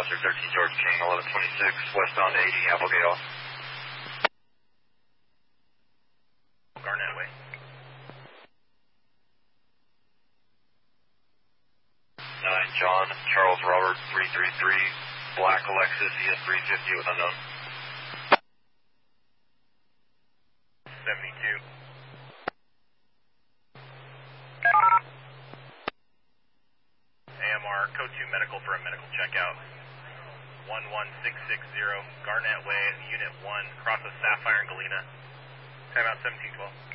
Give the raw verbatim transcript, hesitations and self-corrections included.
Roger, thirteen George King, eleven twenty-six, westbound eighty, Applegate. Garnett Way. nine John, Charles Robert, three three three, black Lexus E S three fifty with unknown. seventy-two. A M R, code two medical for a medical checkout. one one six six zero, Garnett Way, Unit one, cross of Sapphire and Galena. Timeout seventeen twelve.